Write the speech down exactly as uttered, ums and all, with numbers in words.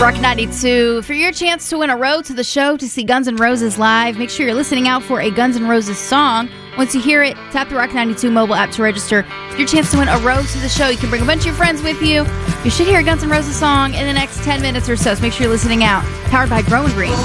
Rock ninety-two. For your chance to win a row to the show to see Guns N' Roses live, make sure you're listening out for a Guns N' Roses song. Once you hear it, tap the Rock ninety-two mobile app to register. For your chance to win a row to the show, you can bring a bunch of your friends with you. You should hear a Guns N' Roses song in the next ten minutes or so, so make sure you're listening out. Powered by Growing Green.